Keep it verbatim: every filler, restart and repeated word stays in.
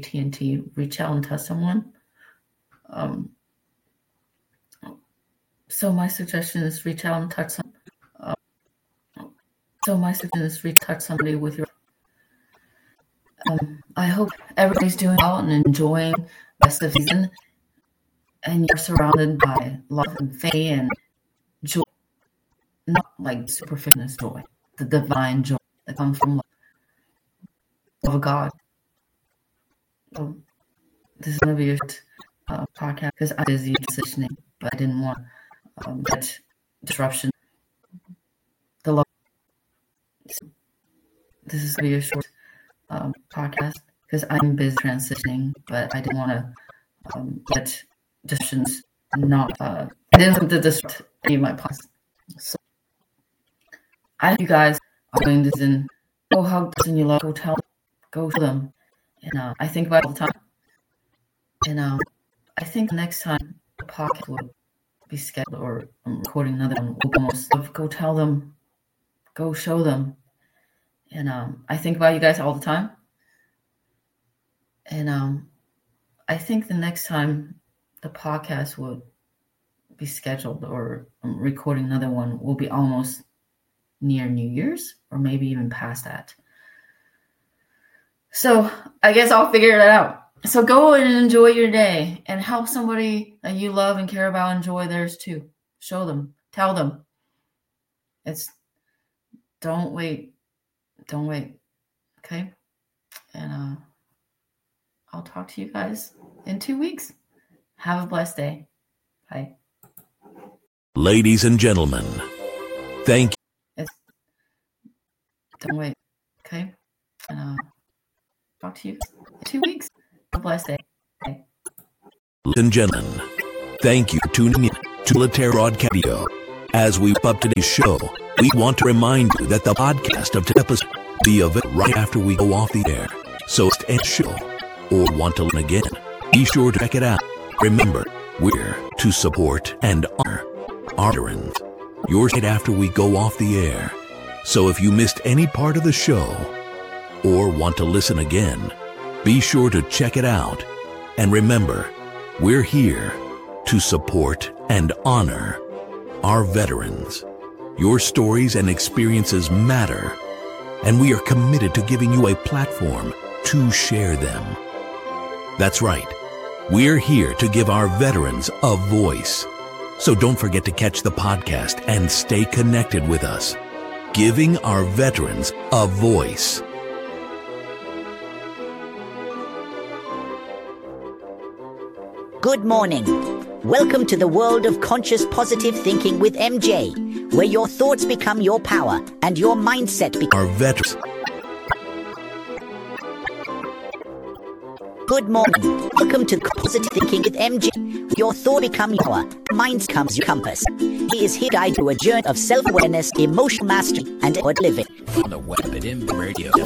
T and T, reach out and touch someone. Um, so my suggestion is reach out and touch someone. Uh, so my suggestion is reach touch somebody with your. Um, I hope everybody's doing well and enjoying the rest of the season, and you're surrounded by love and faith and joy, not like superficial joy, the divine joy that comes from love, love of God. So this is going to be a short uh, podcast because I'm busy transitioning, but I didn't want um, that disruption. The love. So this is going to be a short um, podcast because I'm busy transitioning, but I didn't want to um, let disruptions not. Uh, I didn't want to disrupt any of my podcasts. So I hope you guys are doing this and go hug those in your love, go tell them, go to them. And uh, I think about it all the time. And um, I think next time the podcast will be scheduled or I'm recording another one, we'll almost go tell them, go show them. And um, I think about you guys all the time. And um, I think the next time the podcast will be scheduled or I'm recording another one will be almost near New Year's or maybe even past that. So I guess I'll figure that out. So go and enjoy your day and help somebody that you love and care about enjoy theirs too. Show them, tell them. It's don't wait. Don't wait. Okay? And uh, I'll talk to you guys in two weeks. Have a blessed day. Bye. Ladies and gentlemen, thank you. It's, don't wait. Okay? And uh, talk to you in two weeks. Have a blessed day. Bye. Ladies and gentlemen, thank you for tuning in to Military Broadcast. As we wrap up today's show, we want to remind you that the podcast of today's episode will be available right after we go off the air. So if it's a show or want to listen again, be sure to check it out. Remember, we're to support and honor our veterans. Yours right after we go off the air. So if you missed any part of the show or want to listen again, be sure to check it out. And remember, we're here to support and honor our veterans. Your stories and experiences matter, and we are committed to giving you a platform to share them. That's right. We're here to give our veterans a voice. So don't forget to catch the podcast and stay connected with us. Giving our veterans a voice. Good morning. Welcome to the world of conscious positive thinking with M J, where your thoughts become your power and your mindset becomes our veterans. Good morning. Welcome to Positive Thinking with M J. Your thought become your power, mind becomes your compass. He is here to guide you a journey of self-awareness, emotional mastery, and outward living. On the web at M radio